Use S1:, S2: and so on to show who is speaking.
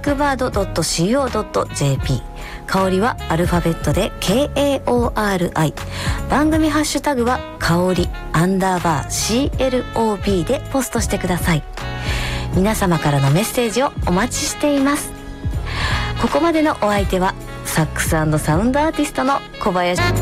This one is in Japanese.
S1: blackbird.co.jp、 香りはアルファベットで KAORI、 番組ハッシュタグは香り_CLOB でポストしてください。皆様からのメッセージをお待ちしています。ここまでのお相手はサックス&サウンドアーティストの小林